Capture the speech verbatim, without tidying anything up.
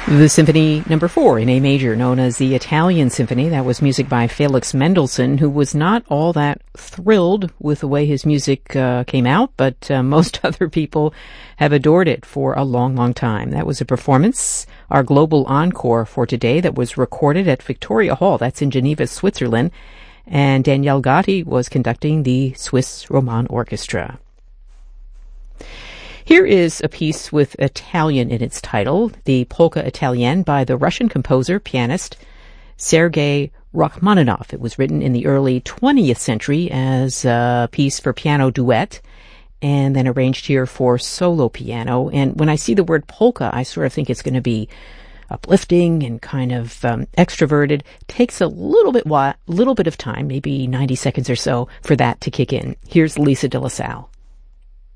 The Symphony Number Four in A major, known as the Italian Symphony, that was music by Felix Mendelssohn, who was not all that thrilled with the way his music uh, came out, but uh, most other people have adored it for a long, long time. That was a performance, our global encore for today, that was recorded at Victoria Hall. That's in Geneva, Switzerland, and Daniele Gatti was conducting the Swiss Roman Orchestra. Here is a piece with Italian in its title, the Polka Italienne by the Russian composer, pianist Sergei Rachmaninoff. It was written in the early twentieth century as a piece for piano duet and then arranged here for solo piano. And when I see the word polka, I sort of think it's going to be uplifting and kind of um, extroverted. Takes a little bit, wa- little bit of time, maybe ninety seconds or so, for that to kick in. Here's Lisa de la Salle.